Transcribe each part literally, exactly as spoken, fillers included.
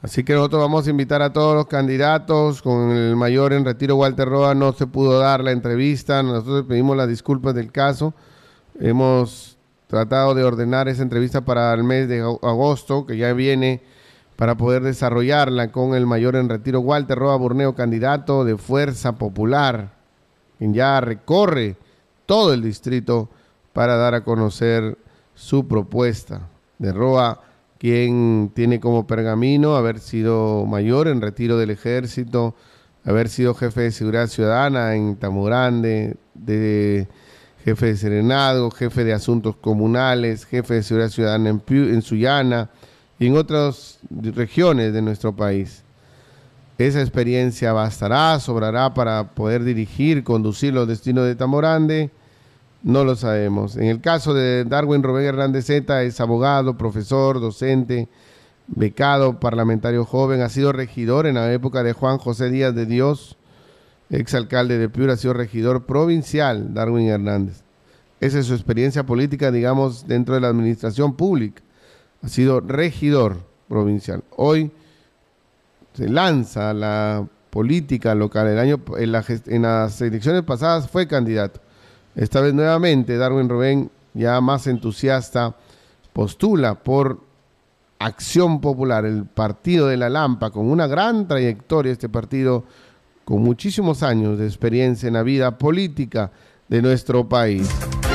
Así que nosotros vamos a invitar a todos los candidatos. Con el mayor en retiro, Walter Roa, no se pudo dar la entrevista. Nosotros pedimos las disculpas del caso. Hemos tratado de ordenar esa entrevista para el mes de agosto, que ya viene, para poder desarrollarla con el mayor en retiro, Walter Roa Burneo, candidato de Fuerza Popular, quien ya recorre todo el distrito para dar a conocer su propuesta. De Roa, quien tiene como pergamino haber sido mayor en retiro del ejército, haber sido jefe de seguridad ciudadana en Tamborande, de jefe de serenazgo, jefe de asuntos comunales, jefe de seguridad ciudadana en, Piu, en Sullana y en otras regiones de nuestro país. Esa experiencia bastará, sobrará para poder dirigir, conducir los destinos de Tamborande. No lo sabemos. En el caso de Darwin Rubén Hernández Zeta, es abogado, profesor, docente, becado, parlamentario joven, ha sido regidor en la época de Juan José Díaz de Dios, exalcalde de Piura, ha sido regidor provincial, Darwin Hernández. Esa es su experiencia política, digamos, dentro de la administración pública. Ha sido regidor provincial. Hoy se lanza la política local. El año, en, la, en las elecciones pasadas fue candidato. Esta vez nuevamente Darwin Rubén, ya más entusiasta, postula por Acción Popular, el partido de la Lampa, con una gran trayectoria, este partido con muchísimos años de experiencia en la vida política de nuestro país.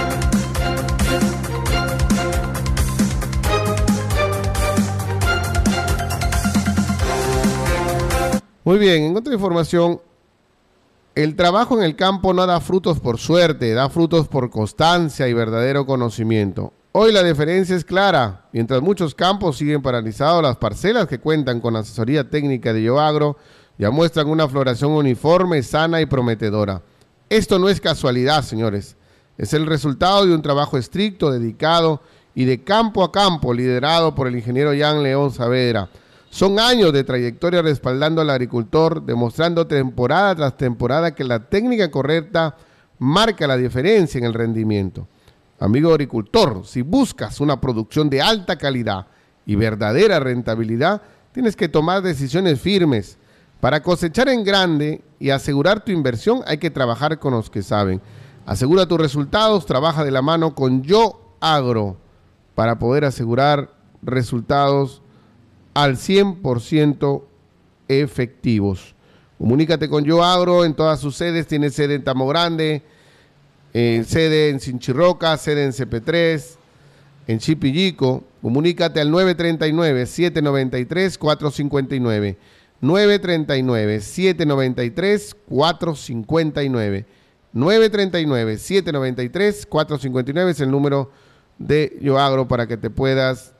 Muy bien, en otra información, el trabajo en el campo no da frutos por suerte, da frutos por constancia y verdadero conocimiento. Hoy la diferencia es clara. Mientras muchos campos siguen paralizados, las parcelas que cuentan con asesoría técnica de YoAgro ya muestran una floración uniforme, sana y prometedora. Esto no es casualidad, señores. Es el resultado de un trabajo estricto, dedicado y de campo a campo, liderado por el ingeniero Jan León Saavedra. Son años de trayectoria respaldando al agricultor, demostrando temporada tras temporada que la técnica correcta marca la diferencia en el rendimiento. Amigo agricultor, si buscas una producción de alta calidad y verdadera rentabilidad, tienes que tomar decisiones firmes. Para cosechar en grande y asegurar tu inversión, hay que trabajar con los que saben. Asegura tus resultados, trabaja de la mano con YoAgro para poder asegurar resultados al cien por ciento efectivos. Comunícate con YoAgro en todas sus sedes. Tiene sede en Tamborande, eh, sede en Sinchirroca, sede en C P tres, en Chipillico. Comunícate al nueve tres nueve, siete nueve tres, cuatro cinco nueve. nueve tres nueve, siete nueve tres, cuatro cinco nueve. nueve tres nueve, siete nueve tres, cuatro cinco nueve es el número de YoAgro para que te puedas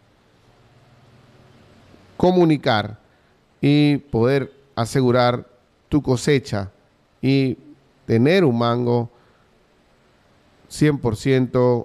comunicar y poder asegurar tu cosecha y tener un mango cien por ciento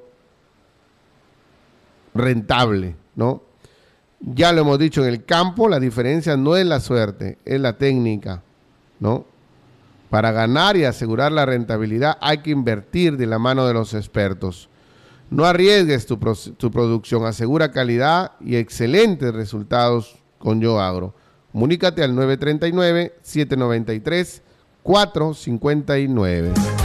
rentable, ¿no? Ya lo hemos dicho, en el campo la diferencia no es la suerte, es la técnica, ¿no? Para ganar y asegurar la rentabilidad hay que invertir de la mano de los expertos. No arriesgues tu, pro, tu producción, asegura calidad y excelentes resultados con YoAgro. Comunícate al nueve tres nueve, siete nueve tres, cuatro cinco nueve.